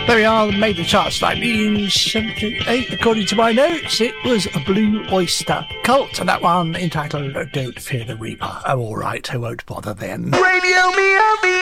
There we are, made the charts 1978. According to my notes, it was a Blue Oyster Cult, and that one entitled Don't Fear the Reaper. Oh, all right, I won't bother then. Radio me.